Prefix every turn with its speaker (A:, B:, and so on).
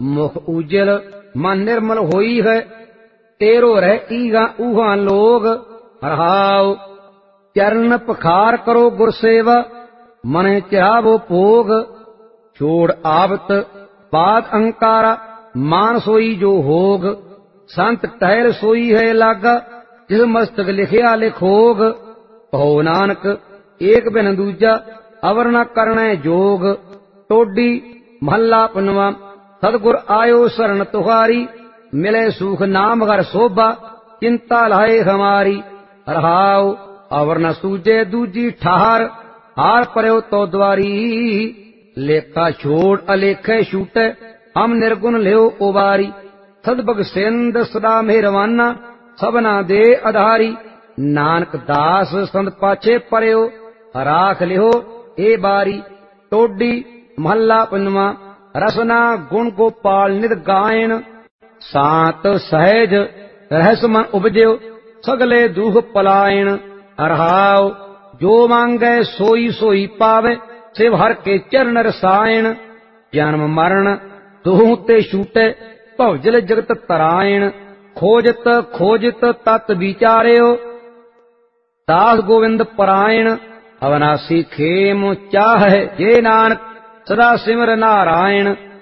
A: मुख उजल मन निर्मल होई है। तेरो रह ईगा ऊहा लोग रहाओ। चरण पखार करो गुर सेवा मन चिरावो भोग। छोड़ आवत बाद अंकारा मान सोई जो होग। संत टहल सोई है लागा जिस मस्तक लिखिया लिखोग। कहो नानक एक बिन दूजा अवर न करने जोग। टोडी महला पनवा सतगुर आयो शरण तुहारी। मिले सुख नाम घर शोभा चिंता लाए हमारी। रहाओ अवर न सूझे दूजी ठहार हार पर्यो तो द्वारी। लेखा छोड़ अलेखे छूटे हम निर्गुण लियो उबारी। सदबग सिंध सदा मेहरवाना सबना दे आधारी। नानक दास संत पाछे पर्यो राख लियो ए बारी। टोडी महला पंजवा रसना गुण गोपाल नित गायन। सांत सहज रहस मन उपजयो सगले दुख पलायन। रहाओ जो मांगे सोई सोई पावे शिव हर के चरण रसायन। जन्म मरण दोहू ते छूटे भवजल जगत तरायण। खोजत खोजत तत विचार्यो दास गोविंद परायण। अविनाशी खेम चाहे जे नानक सदा सिमर नारायण।